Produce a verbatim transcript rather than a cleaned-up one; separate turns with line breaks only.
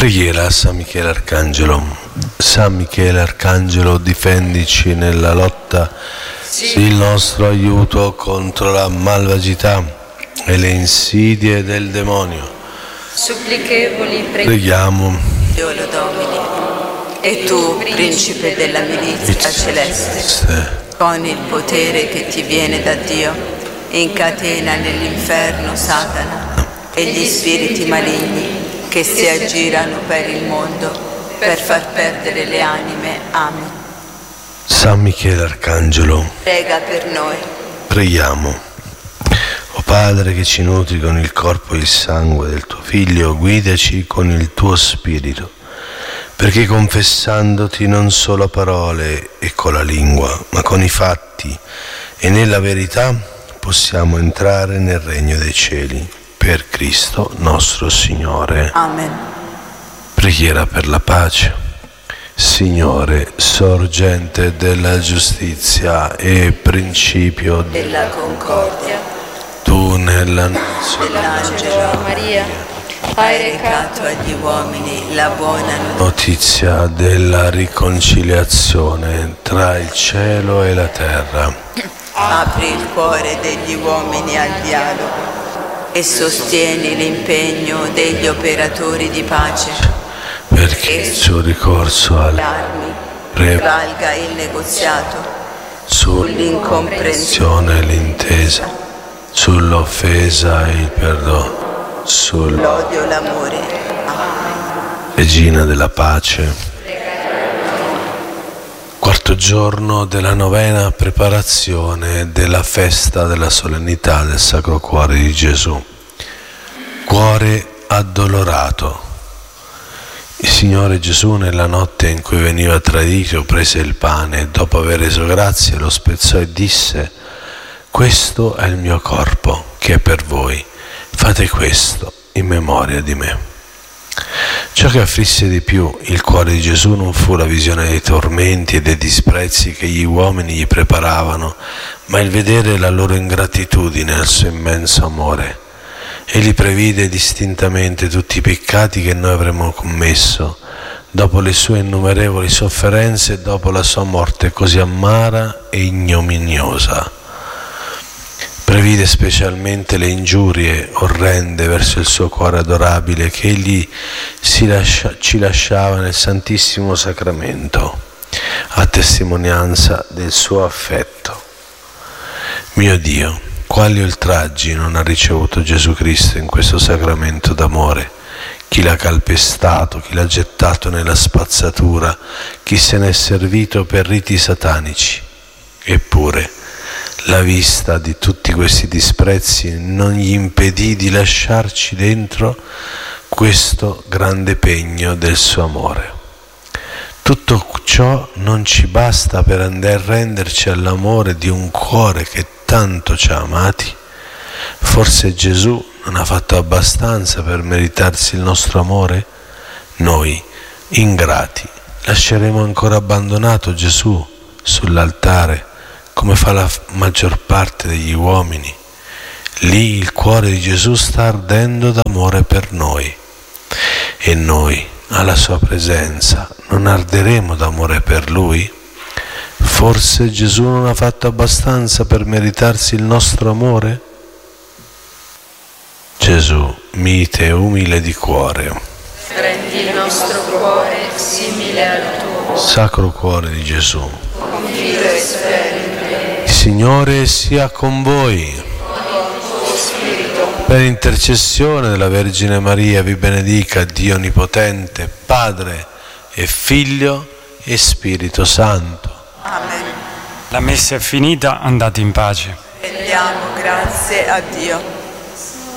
Preghiera a San Michele Arcangelo. San Michele Arcangelo, difendici nella lotta, sii il nostro aiuto contro la malvagità e le insidie del demonio.
Supplichevoli
preghiamo.
Dio lo domini, e tu, principe della milizia celeste, con il potere che ti viene da Dio, incatena nell'inferno Satana e gli spiriti maligni che si aggirano per il mondo per far perdere le anime. Amen.
San Michele Arcangelo,
prega per noi.
Preghiamo. O Padre che ci nutri con il corpo e il sangue del tuo Figlio, guidaci con il tuo Spirito, perché confessandoti non solo a parole e con la lingua, ma con i fatti e nella verità, possiamo entrare nel regno dei cieli. Per Cristo nostro Signore.
Amen.
Preghiera per la pace. Signore, sorgente della giustizia e principio
della concordia,
tu nell'annunzio
dell'angelo Maria hai recato agli uomini la buona
notizia della riconciliazione tra il cielo e la terra.
Apri il cuore degli uomini al dialogo e sostieni l'impegno degli operatori di pace,
perché il suo ricorso alle
armi prevalga il negoziato
sull'incomprensione e l'intesa, sull'offesa e il perdono,
sull'odio e l'amore.
Regina della pace. Quarto giorno della novena preparazione della festa della solennità del Sacro Cuore di Gesù. Cuore addolorato. Il Signore Gesù, nella notte in cui veniva tradito, prese il pane e dopo aver reso grazie lo spezzò e disse: questo è il mio corpo che è per voi, fate questo in memoria di me. Ciò che afflisse di più il cuore di Gesù non fu la visione dei tormenti e dei disprezzi che gli uomini gli preparavano, ma il vedere la loro ingratitudine al suo immenso amore. Egli previde distintamente tutti i peccati che noi avremmo commesso, dopo le sue innumerevoli sofferenze e dopo la sua morte così amara e ignominiosa. Previde specialmente le ingiurie orrende verso il suo cuore adorabile che egli si lascia, ci lasciava nel Santissimo Sacramento, a testimonianza del suo affetto. Mio Dio, quali oltraggi non ha ricevuto Gesù Cristo in questo sacramento d'amore? Chi l'ha calpestato, chi l'ha gettato nella spazzatura, chi se n'è servito per riti satanici. Eppure, la vista di tutti questi disprezzi non gli impedì di lasciarci dentro questo grande pegno del suo amore. Tutto ciò non ci basta per arrenderci all'amore di un cuore che tanto ci ha amati. Forse Gesù non ha fatto abbastanza per meritarsi il nostro amore? Noi, ingrati, lasceremo ancora abbandonato Gesù sull'altare, come fa la maggior parte degli uomini. Lì il cuore di Gesù sta ardendo d'amore per noi e noi, alla sua presenza, non arderemo d'amore per Lui? Forse Gesù non ha fatto abbastanza per meritarsi il nostro amore? Gesù, mite e umile di cuore,
rendi il nostro cuore simile al tuo.
Sacro Cuore di Gesù,
Confido e spero.
il Signore sia con voi. Per intercessione della Vergine Maria vi benedica Dio Onnipotente, Padre e Figlio e Spirito Santo.
Amen.
La messa è finita, andate in pace.
Rendiamo grazie a Dio.